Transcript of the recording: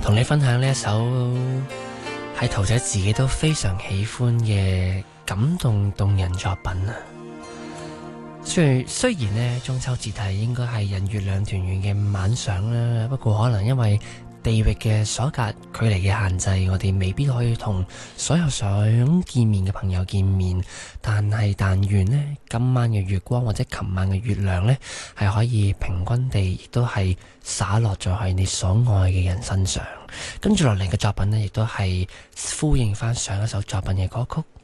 同你分享呢一首係桃姐自己都非常喜歡嘅感動動人作品啊！雖然呢中秋節係應該係人月兩團圓嘅晚上啦，不過可能因為地域嘅阻隔、距離嘅限制，我哋未必可以同所有想見面嘅朋友見面。但願呢今晚嘅月光或者琴晚嘅月亮呢，係可以平均地，亦都係灑落咗喺你所愛嘅人身上。跟住落嚟嘅作品呢，亦都係呼應翻上一首作品嘅歌曲。